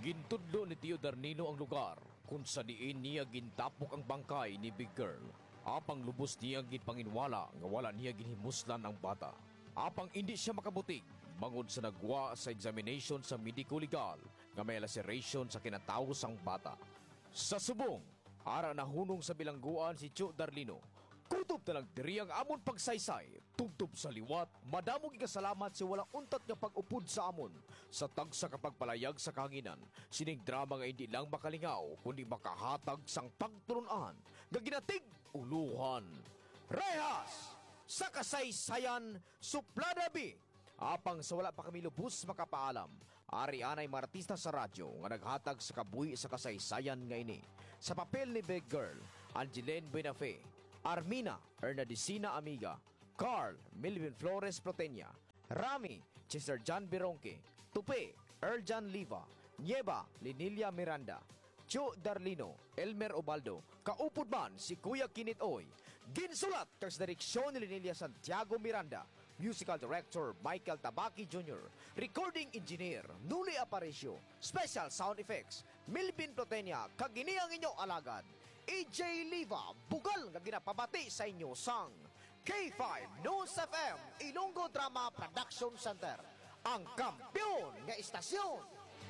Gintudlo ni Tio Darnino ang lugar kung sa diin niya gintapok ang bangkay ni Big Girl. Apang lubos niya ginpanginwala nga wala niya ginhimuslan ang bata. Apang hindi siya makabutig bangod sa nagwa sa examination sa medico-legal nga may laceration sa kinatawo sang bata. Sa subong, ara nahunong sa bilangguan si Tio Darnino. Kutob na lang diri ang amon pagsaysay, tubtob sa liwat, madamog ikasalamat si walang untat nga pag-upod sa amon. Sa tagsa kapagpalayag sa kanginan, sining drama nga hindi lang makalingaw, kundi makahatag sang pagtulunan, nga ginatig uluhan. Rehas! Sa kasaysayan, suplada bi! Apang sa wala pa kami lubos makapaalam, ari anay mga artista sa radyo nga naghatag sa kabuhi sa kasaysayan nga ini. Sa papel ni Big Girl, Angeline Buenafe, Armina Ernadicina Amiga, Carl Melvin Flores Protenia, Rami Chester John Bironque, Tupe Erjan Liva, Nieva Linilia Miranda, Tio Darlino Elmer Obaldo, kaupod man si Kuya Kinit Oy. Ginsulat kag sa direksyon ni Linilia Santiago Miranda, musical director Michael Tabaki Jr., recording engineer Nuli Aparicio, special sound effects Melvin Protenia, kag ini ang inyong alagad AJ Liva, bugal nga ginapabati sa inyo sang K5 News FM Ilonggo Drama Production Center, ang kampiyon nga istasyon.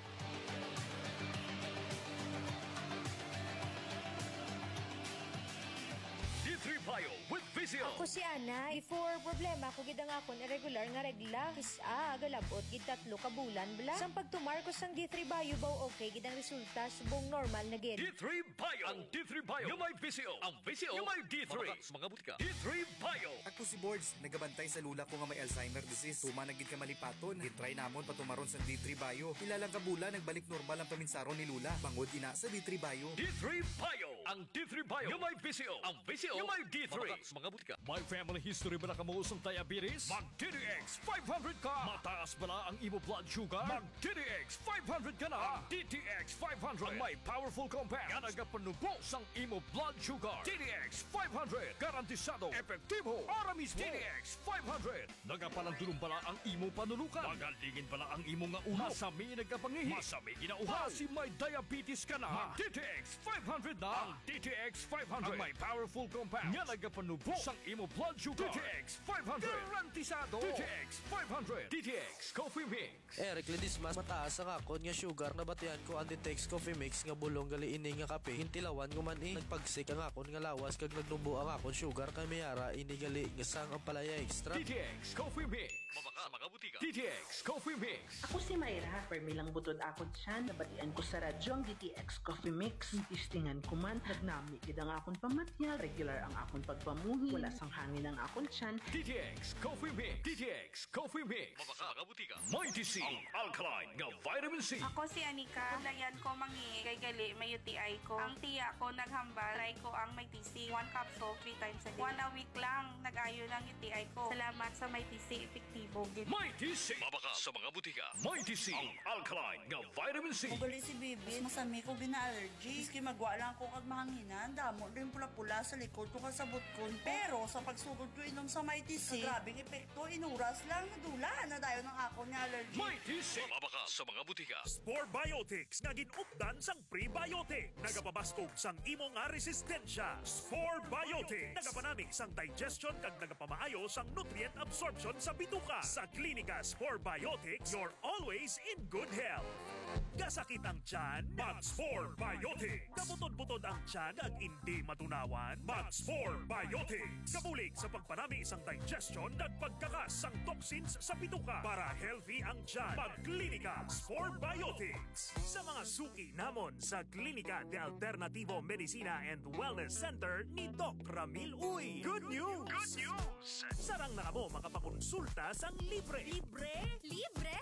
D3 Bio with Vizio. Ako si Ana. Before problema ko gid ang akon irregular nga regla. Kisa galabot gid 3 ka bulan bla. Sang pagtumarkos sang D3 Bio baw okay gid ang resulta subong normal na gid. D3 Bio. Ang D3 Bio yung may Vizio. Ang Vizio yung may D3. Mga butika. D3 Bio. Ako si Boards, nagabantay sa lula ko nga may Alzheimer disease. Tuma na gid ka malipaton. Gitry namon patumaron sa D3 Bio. Ilang ka bulan nagbalik normal ang paminsaron ni lula. Bangod ina sa D3 Bio. D3 Bio. Ang D3 Bio yung may Vizio. Ang Vizio yung may D3. Mga butika. May family history ba na kamuusong diabetes? Mag DTX 500 ka. Mataas ba na ang imo blood sugar? Mag DTX 500 ka na. DTX 500 ang may powerful compound nga nagapanubos ang imo blood sugar. DTX 500 garantisado, epektibo, aramis. DTX 500 nagapalandulong bala ang imo panulukan. Magalingin bala ang imo nga ulo. Masami nagkapangihi. Masami ginauhaw. Kasi may diabetes ka na. Mag DTX 500 na. Ang DTX 500 ang may powerful compound nga nagapanubos ang imo blood sugar. DTX 500 garantisado. DTX 500. DTX Coffee Mix. Eric Ledismas, mataas ang akon nga sugar na batian ko ang Ditex Coffee Mix nga bulong gali ini nga kape. Hintilawan ko man nagpagsik ang akon nga lawas kag nagnubo ang akon sugar kay mayara ini gali nga sang ang palaya extra. DTX Coffee Mix. Mabaka sa mga butika. DTX Coffee Mix. Ako si Mayra. Permilang butod akon siya. Nabatian ko sa radyo ang DTX Coffee Mix. Tistingan ko man. Nagnami gid ang akon pamatya. Regular ang akon pagpamuhi. Wala sang hangin ang akon tiyan. DTX Coffee Mix. DTX Coffee Mix. Mabaka mga butika. Mighty C. Ang alkaline nga vitamin C. Ako si Anika. Paglayan ko mangi kay gali may UTI ko. Ang tiya ko naghambal. Try ko ang may TC. 1 capsule 3 times a day. 1 a week lang. Nag-ayo ng UTI ko. Salamat sa may TC. Epektibo. Mighty C. Mabaka sa mga butika. Mighty C. Ang alkaline nga vitamin C. Mugali si Bibi, masami ko gina-allergy. Miski magwa lang ko kag mahanginan, damo rin pula-pula sa likod ko kasabot ko. Pero sa pagsugod ko inom sa Mighty C, grabing epekto, inuras lang, nadula na dayo ng ako ni allergy. Mighty C. Mabaka sa mga butika. Spore Biotics nga ginupdan sang prebiotic. Nagapabaskog sang imo nga resistensya. Spore Biotics. Nagapanamig sang digestion kag nagapamaayo sang nutrient absorption sa bituka. Sa Klinika Spore Biotics, you're always in good health. Gasakit ang tiyan, mag-Spore Biotics. Kabutod-butod ang tiyan ag hindi matunawan, mag-Spore Biotics. Kabulig sa pagpanami isang digestion at pagkakas sang toxins sa bituka. Para healthy ang tiyan, mag-Klinika Spore Biotics. Sa mga suki namon sa Klinika de Alternativo Medicina and Wellness Center ni Doc Ramil Uy. Good news! Good news! Sarang na mo makapakonsulta sang libre. Libre? Libre!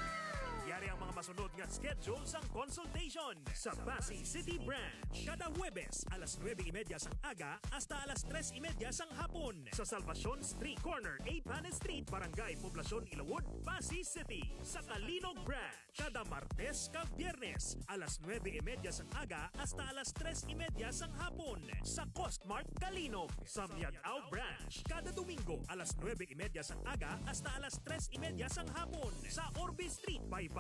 Yari ang mga masunod nga schedule sang consultation sa Pasay City Branch. Kada Huwebes, alas 9:30 sang aga hasta alas 3:30 sang hapon. Sa Salvacion Street Corner, A. Panes Street, Barangay Poblacion, Ilawod, Pasay City. Sa Kalinog Branch, kada Martes kag Biyernes, alas 9:30 sang aga hasta alas 3:30 sang hapon. Sa Costmart, Kalinog. Sa Miagao Branch, kada Domingo, alas 9:30 sang aga hasta alas 3:30 sang hapon. Sa Orbe Street, Baybay Norte,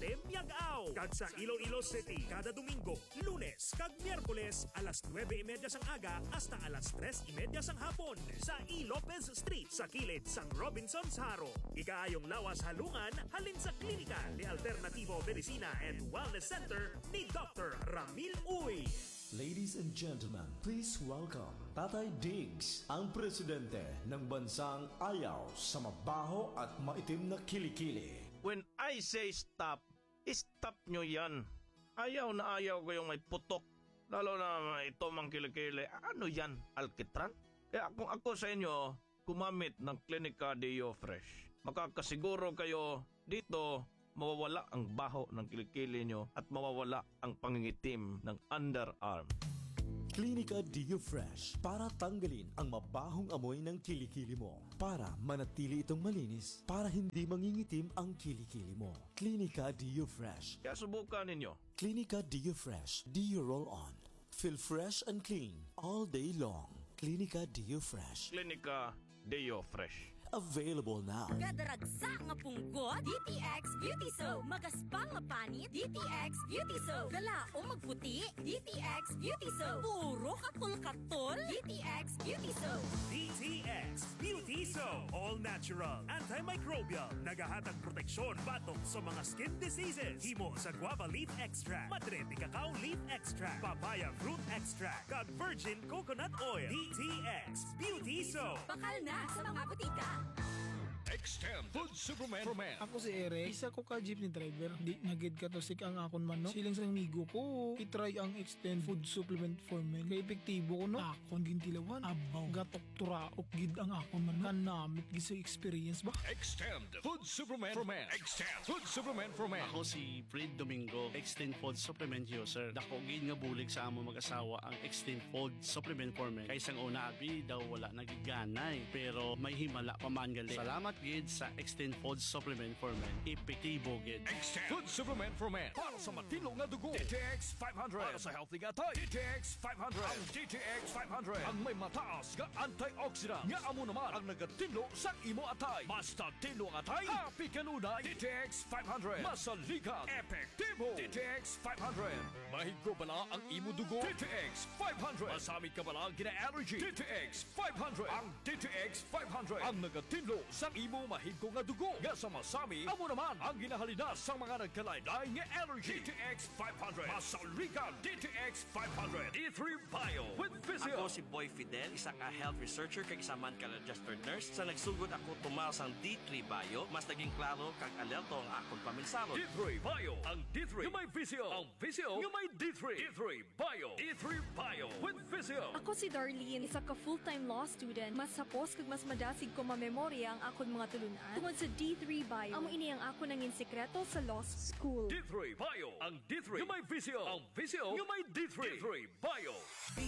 Norte, Miagao. Kag sa Iloilo City, kada Domingo, Lunes, kag Miyerkules, alas 9:30 sang aga hasta alas 3:30 sang hapon sa E. Lopez Street sa kilid sang Robinson's Haro. Ikaayong lawas halungan halin sa klinika ni Alternativo Medicina and Wellness Center ni Dr. Ramil Uy. Ladies and gentlemen, please welcome Tatay Diggs, ang presidente ng bansang ayaw sa mabaho at maitim na kilikili. When I say stop, stop nyo yan. Ayaw na ayaw ko yung may putok. Lalo na ito mang kilikili. Ano yan? Alkitran? Kaya kung ako sa inyo, gumamit ng Clinica Deo Fresh. Makakasiguro kayo dito, mawawala ang baho ng kilikili nyo at mawawala ang pangingitim ng underarm. Clinica Deo Fresh para tanggalin ang mabahong amoy ng kilikili mo. Para manatili itong malinis, para hindi mangingitim ang kilikili mo. Clinica Deo Fresh. Kaya subukan ninyo. Clinica Deo Fresh. Deo Roll On. Feel fresh and clean all day long. Clinica Deo Fresh. Clinica Deo Fresh. Available now. Gadaragsa nga punggot, DTX Beauty Soap. Magaspang nga panit, DTX Beauty Soap. Galao magputi, DTX Beauty Soap. Puro katol-katol, DTX Beauty Soap. DTX Beauty Soap. All natural, antimicrobial, nagahatag proteksyon batok sa mga skin diseases. Himo sa guava leaf extract, madre cacao leaf extract, papaya fruit extract, kag virgin coconut oil. DTX Beauty Soap. Bakal na sa mga butika. Extend Food Superman for Men. Ako si Eric, isa ko ka jeepney driver. Di nagid ka to sik ang akon man no. Siling sa migo ko, itry ang Extend Food Supplement for Men. Kaya epektibo ko no. Akon gintilawan, abaw, gatok turaok gid ang akon man. Kanamit gid sa experience ba? Extend Food Superman for Men. Extend Food Superman for Men. Ako si Fred Domingo, Extend Food Supplement user. Dako gid nga bulig sa among mag-asawa ang Extend Food Supplement for Men. Kay sang una abi daw wala nagiganay, pero may himala pa man gali. Salamat gid sa Extend Food Supplement for Men. Epektibo gid. Extend Food Supplement for Men. Para sa matino nga dugo, DTX 500. Para sa healthy nga tay, DTX 500. Ang DTX 500 ang may mataas nga antioxidant nga amo naman ang nagatino sa imo atay. Basta tino nga atay, happy kanunay. DTX 500. Masaligan, epektibo. DTX 500. Mahigo bala ang imo dugo. DTX 500. Masami ka bala gina-allergy. DTX 500. Ang DTX 500 ang nagatino sa imo mahigo nga dugo. Nga sa masami, amo naman ang ginahalinas sa mga nagkalaylay nga allergy. DTX 500. Masaligan, DTX 500. D3 Bio with Physio. Ako si Boy Fidel, isang health researcher kag isa man ka registered nurse. Sa nagsugod ako tumaw sang D3 Bio, mas naging klaro kag alerto ang akong paminsaro. D3 Bio. Ang D3 nga may Physio. Ang Physio nga may D3. D3 Bio. D3 Bio with Physio. Ako si Darlene, isa ka full-time law student. Mas sapos kag mas madasig ko mamemorya ang akon mga tulunan. Tungod sa D3 Bio, amo ini ang ako nangin sekreto sa law school. D3 Bio. Ang D3 nga may Physio. Ang Physio nga may D3. D3 Bio.